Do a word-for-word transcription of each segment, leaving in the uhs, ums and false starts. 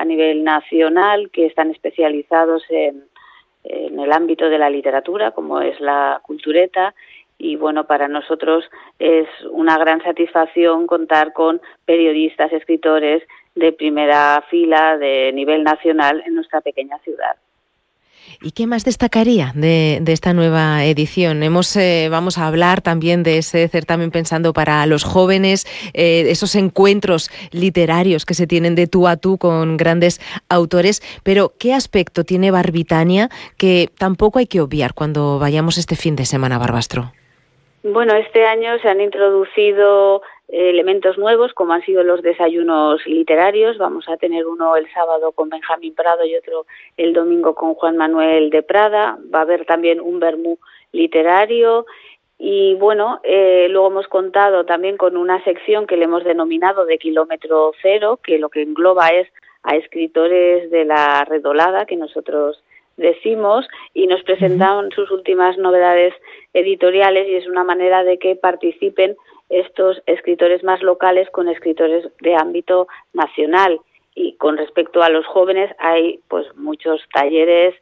a nivel nacional que están especializados en, en el ámbito de la literatura, como es la Cultureta, y bueno, para nosotros es una gran satisfacción contar con periodistas, escritores de primera fila, de nivel nacional en nuestra pequeña ciudad. ¿Y qué más destacaría de, de esta nueva edición? Hemos, eh, vamos a hablar también de ese certamen pensando para los jóvenes, eh, esos encuentros literarios que se tienen de tú a tú con grandes autores, pero ¿qué aspecto tiene Barbitania que tampoco hay que obviar cuando vayamos este fin de semana a Barbastro? Bueno, este año se han introducido elementos nuevos, como han sido los desayunos literarios. Vamos a tener uno el sábado con Benjamín Prado y otro el domingo con Juan Manuel de Prada. Va a haber también un vermú literario. Y bueno, eh, luego hemos contado también con una sección que le hemos denominado de kilómetro cero, que lo que engloba es a escritores de la redolada, que nosotros decimos, y nos presentan sus últimas novedades editoriales, y es una manera de que participen estos escritores más locales con escritores de ámbito nacional. Y con respecto a los jóvenes hay pues muchos talleres,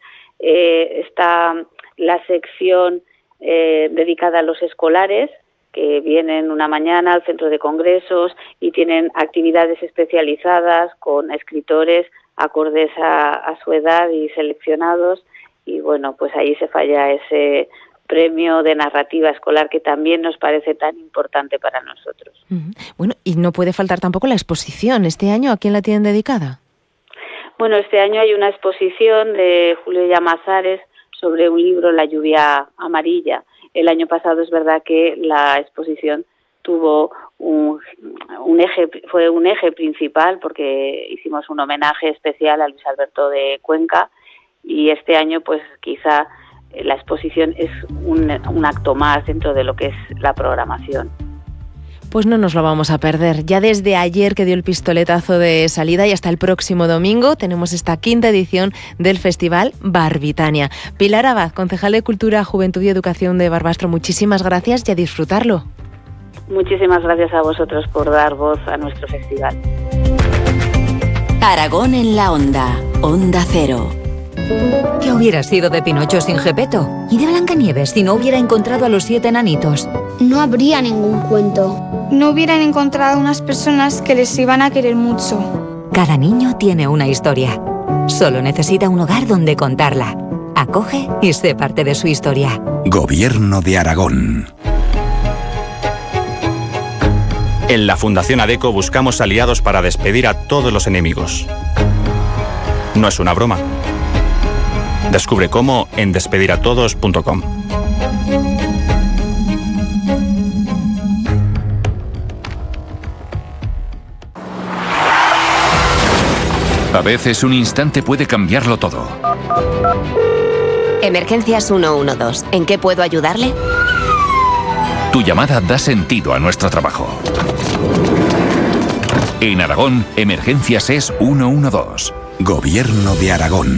eh, está la sección eh, dedicada a los escolares, que vienen una mañana al centro de congresos y tienen actividades especializadas con escritores acordes a, a su edad y seleccionados, y bueno, pues ahí se falla ese premio de narrativa escolar que también nos parece tan importante para nosotros. Uh-huh. Bueno, y no puede faltar tampoco la exposición. ¿Este año a quién la tienen dedicada? Bueno, este año hay una exposición de Julio Llamazares sobre un libro, La lluvia amarilla. El año pasado es verdad que la exposición tuvo un, un eje, fue un eje principal porque hicimos un homenaje especial a Luis Alberto de Cuenca, y este año pues quizá la exposición es un, un acto más dentro de lo que es la programación. Pues no nos lo vamos a perder. Ya desde ayer que dio el pistoletazo de salida y hasta el próximo domingo tenemos esta quinta edición del Festival Barbitania. Pilar Abad, concejal de Cultura, Juventud y Educación de Barbastro, muchísimas gracias y a disfrutarlo. Muchísimas gracias a vosotros por dar voz a nuestro festival. Aragón en la Onda, Onda Cero. ¿Qué hubiera sido de Pinocho sin Gepetto? ¿Y de Blancanieves si no hubiera encontrado a los siete enanitos? No habría ningún cuento. No hubieran encontrado unas personas que les iban a querer mucho. Cada niño tiene una historia. Solo necesita un hogar donde contarla. Acoge y sé parte de su historia. Gobierno de Aragón. En la Fundación ADECO buscamos aliados para despedir a todos los enemigos. No es una broma. Descubre cómo en despedir a todos punto com. A veces un instante puede cambiarlo todo. Emergencias uno uno dos. ¿En qué puedo ayudarle? Tu llamada da sentido a nuestro trabajo. En Aragón, Emergencias es uno uno dos. Gobierno de Aragón.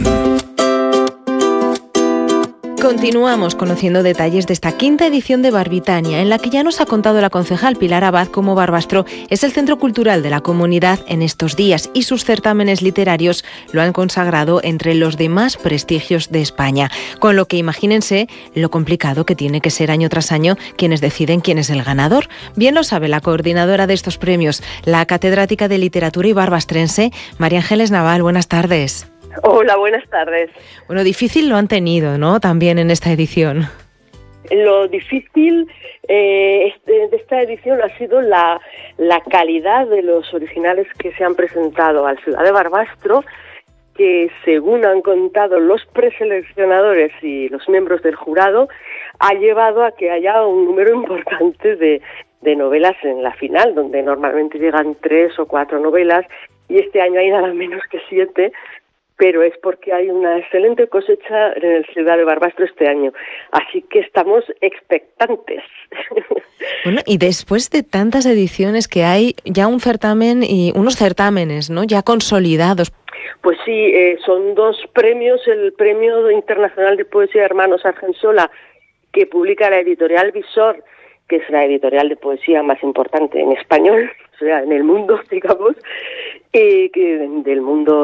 Continuamos conociendo detalles de esta quinta edición de Barbitania, en la que ya nos ha contado la concejal Pilar Abad cómo Barbastro es el centro cultural de la comunidad en estos días, y sus certámenes literarios lo han consagrado entre los de más prestigios de España. Con lo que imagínense lo complicado que tiene que ser año tras año quienes deciden quién es el ganador. Bien lo sabe la coordinadora de estos premios, la catedrática de literatura y barbastrense, María Ángeles Naval. Buenas tardes. Hola, buenas tardes. Bueno, difícil lo han tenido, ¿no?, también en esta edición. Lo difícil eh, de esta edición ha sido la, la calidad de los originales que se han presentado al Ciudad de Barbastro, que según han contado los preseleccionadores y los miembros del jurado, ha llevado a que haya un número importante de, de novelas en la final, donde normalmente llegan tres o cuatro novelas, y este año hay nada menos que siete, pero es porque hay una excelente cosecha en el Ciudad de Barbastro este año. Así que estamos expectantes. Bueno, y después de tantas ediciones que hay, ya un certamen y unos certámenes, ¿no?, ya consolidados. Pues sí, eh, son dos premios. El Premio Internacional de Poesía Hermanos Argensola, que publica la editorial Visor, que es la editorial de poesía más importante en español, o sea, en el mundo, digamos, eh, que del mundo